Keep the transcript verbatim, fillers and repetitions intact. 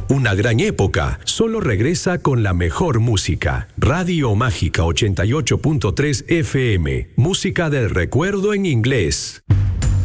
una gran época, solo regresa con la mejor música. Radio Mágica ochenta y ocho punto tres F M, música del recuerdo en inglés.